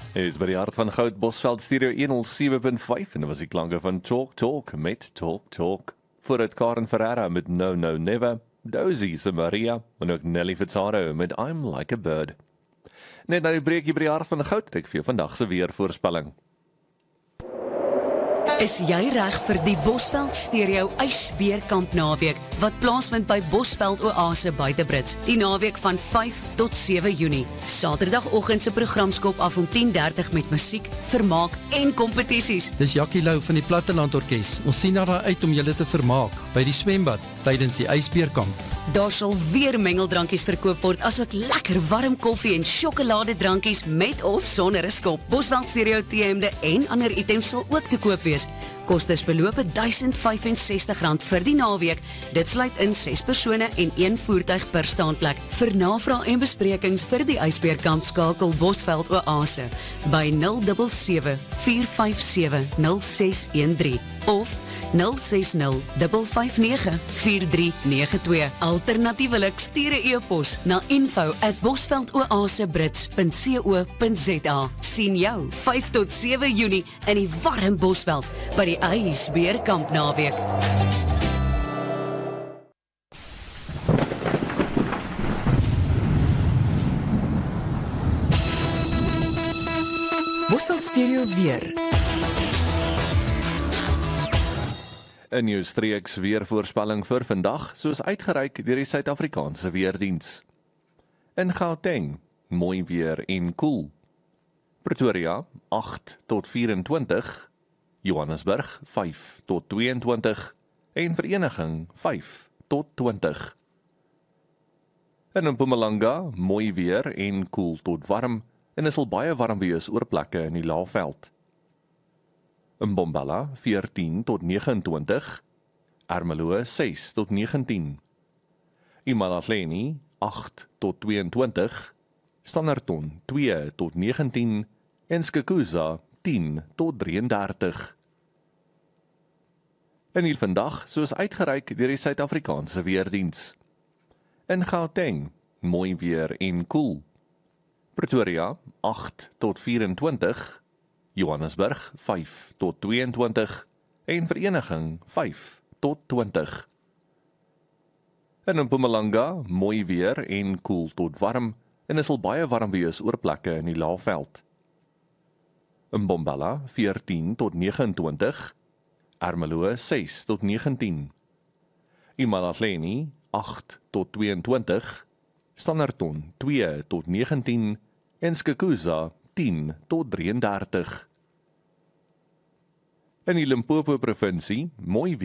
Dit is by die hart van Goud Bosveld Stereo 107.5 en dit was die klanke van Talk Talk met Talk Talk. Vooruit Karen Ferreira met No No Never, Dozy se Maria en ook Nelly Furtado met I'm Like a Bird. Net na die breekie by die hart van Goud, ek vir jou vandag se weervoorspelling. Is jy reg vir die Bosveld Stereo ysbeerkamp naweek wat plaasvind by Bosveld Oase Buitebrits die naweek van 5 tot 7 Junie. Saterdagoggend se programskop af om 10:30 met musiek, vermaak en kompetisies. Dis Jackie Lou van die Platteland Orkees. Ons sien daarna uit om julle te vermaak by die swembad tydens die ysbeerkamp. Daar sal weer mengeldrankies verkoop word, asook lekker warm koffie en sjokoladedrankies met of sonder 'n skop. Bosveld Stereo T-hemde en ander items sal ook te koop wees. Kostes beloop R1065 vir die naweek. Dit sluit in 6 persone en 1 voertuig per staanplek. Vir navraag en besprekings vir die ysbeerkamp skakel Bosveld Oase by 077 457 0613 of 060 559 4392. Alternatiewelik stuur 'n e-pos na info@bosveldoasebrits.co.za. Sien jou 5 tot 7 Junie in die warm Bosveld by die ysbeerkamp naweek. Bosveld Stereo weer. 'n Nuwe streeks weervoorspelling vir vandag, soos uitgereik deur die Suid-Afrikaanse Weerdiens. In Gauteng, mooi weer en koel. Pretoria, 8 tot 24. Johannesburg, 5 tot 22. En Vereniging, 5 tot 20. In Mpumalanga, mooi weer en koel tot warm, en is al baie warm wees oor plekke in die Laagveld. In Mbombela 14 tot 29, Ermelo 6 tot 19, Imalahleni 8 tot 22, Standerton 2 tot 19 en Skukuza 10 tot 33. En hier vandag, soos uitgereik deur die Suid-Afrikaanse Weerdiens. In Gauteng, mooi weer en koel. Pretoria 8 tot 24, Johannesburg 5 tot 22 en Vereniging 5 tot 20. In Mpumalanga, mooi weer en koel tot warm en is al baie warm wees oor plekke in die Laagveld. In Mbombela 14 tot 29, Ermelo 6 tot 19, Imalahleni 8 tot 22, Standerton 2 tot 19 en Skukuza 10 tot 33. In die Limpopo provinsie, mooi